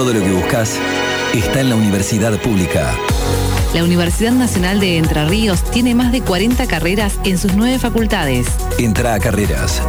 Todo lo que buscas está en la Universidad Pública. La Universidad Nacional de Entre Ríos tiene más de 40 carreras en sus 9 facultades. Entra a carreras